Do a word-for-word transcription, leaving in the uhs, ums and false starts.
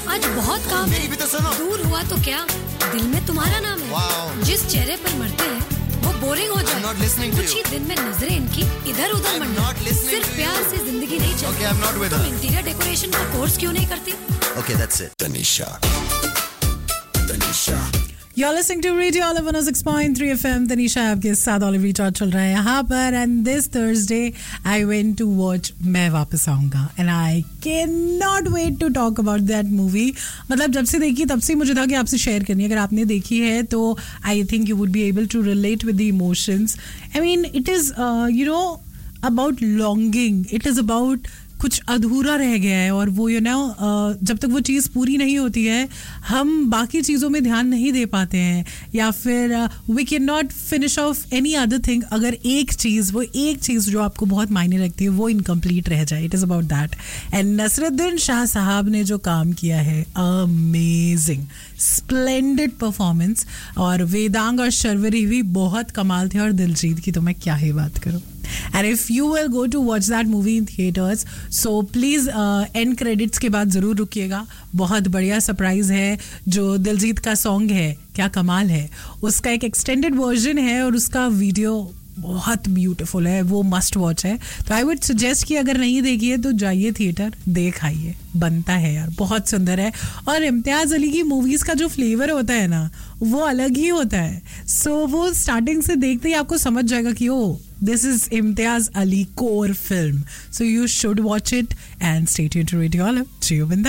आज बहुत काम है। भी तो सुनो। दूर हुआ तो क्या, दिल में तुम्हारा नाम है। Wow. जिस चेहरे पर मरते हैं वो बोरिंग हो जाए। I'm not listening to कुछ you. ही दिन में नजरें इनकी इधर उधर I'm मंडरा। not listening सिर्फ to प्यार you. से जिंदगी नहीं चलती। Okay, I'm not with तुम her. इंटीरियर डेकोरेशन का कोर्स क्यों नहीं करती? Okay, that's it. Tanisha. Tanisha. You're listening to Radio Olive one oh six point three F M. Tanisha आपके साथ ऑलिव रिचार्ज चल रहा है यहाँ पर. And this Thursday I went to watch मैं वापस आऊँगा. And I cannot wait to talk about that movie. मतलब जब से देखी तब से मुझे था कि आपसे शेयर करनी. अगर आपने देखी है तो I think you would be able to relate with the emotions. I mean it is uh, you know about longing. It is about कुछ अधूरा रह गया है और वो यू नो जब तक वो चीज़ पूरी नहीं होती है हम बाकी चीज़ों में ध्यान नहीं दे पाते हैं या फिर we can not finish off any other thing. अगर एक चीज़ वो एक चीज़ जो आपको बहुत मायने रखती है वो इनकम्प्लीट रह जाए. It is about that. And Nasruddin Shah साहब ने जो काम किया है अमेजिंग स्प्लेंडेड परफॉर्मेंस. और वेदांग और शर्वरी भी बहुत कमाल थे और दिलजीत की तो मैं क्या ही बात करूँ. And if you will go to watch that movie in theaters, so please uh, end credits के बाद ज़रूर रुकिएगा. बहुत बढ़िया सरप्राइज है. जो दिलजीत का सॉन्ग है क्या कमाल है. उसका एक एक्सटेंडेड वर्जन है और उसका वीडियो बहुत ब्यूटीफुल है. वो मस्ट वॉच है. तो आई वुड सजेस्ट कि अगर नहीं देखिए तो जाइए थिएटर देख आइए. बनता है यार, बहुत सुंदर है. और इम्तियाज़ अली की मूवीज़ का जो फ्लेवर होता है ना वो अलग ही होता है. सो so, वो स्टार्टिंग से देखते ही आपको समझ जाएगा कि ओ this is Imtiaz Ali core film. So you should watch it and stay tuned to Radio Olive. See you in the